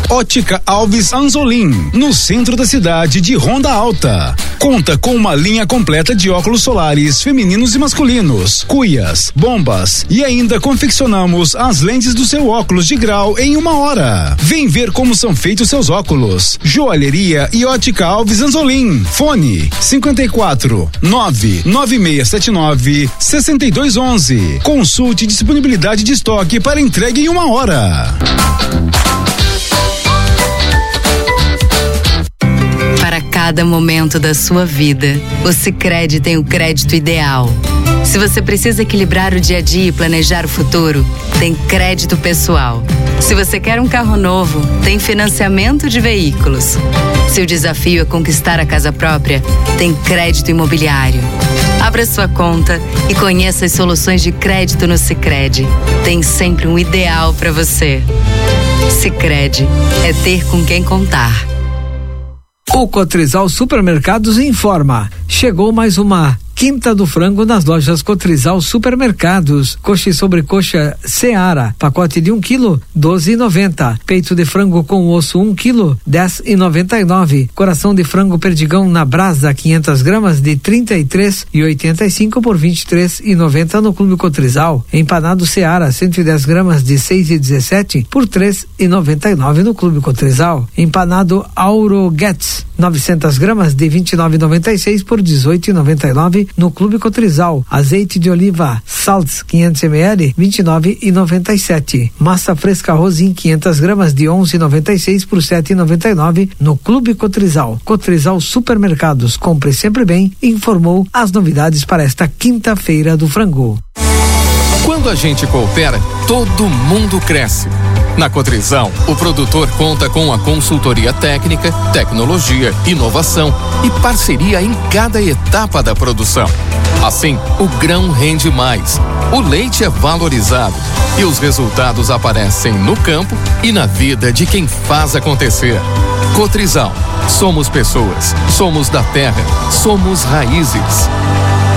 Ótica Alves Anzolim, no centro da cidade de Ronda Alta. Conta com uma linha completa de óculos solares femininos e masculinos, cuias, bombas e ainda confeccionamos as lentes do seu óculos de grau em 1 hora. Vem ver como são feitos seus óculos. Joalheria e Ótica Alves Anzolim. Fone 54 99679 6211. Consulte disponibilidade de estoque para entrega em 1 hora. Para cada momento da sua vida, o Sicredi tem o crédito ideal. Se você precisa equilibrar o dia a dia e planejar o futuro, tem crédito pessoal. Se você quer um carro novo, tem financiamento de veículos. Se o desafio é conquistar a casa própria, tem crédito imobiliário. Abra sua conta e conheça as soluções de crédito no Sicredi. Tem sempre um ideal para você. Sicredi é ter com quem contar. O Cotrizal Supermercados informa: chegou mais uma Quinta do Frango nas lojas Cotrizal Supermercados. Coxa e sobrecoxa Seara, pacote de 1 quilo, 12,90. Peito de frango com osso 1 quilo, 10,99. Coração de frango perdigão na brasa, 500 gramas de 33,85 por 23,90 no Clube Cotrizal. Empanado Seara, 110 gramas de 6,17 por 3,99 no Clube Cotrizal. Empanado Auro Getz, 900 gramas de 29,96 por 18,99 no Clube Cotrizal. Azeite de oliva Salts 500 ml 29,97. Massa fresca Rosim 500 gramas de 11,96 por 7,99 no Clube Cotrizal. Cotrizal Supermercados, compre sempre bem, informou as novidades para esta quinta-feira do frango. Quando a gente coopera, todo mundo cresce. Na Cotrizal, o produtor conta com a consultoria técnica, tecnologia, inovação e parceria em cada etapa da produção. Assim, o grão rende mais, o leite é valorizado e os resultados aparecem no campo e na vida de quem faz acontecer. Cotrizal, somos pessoas, somos da terra, somos raízes.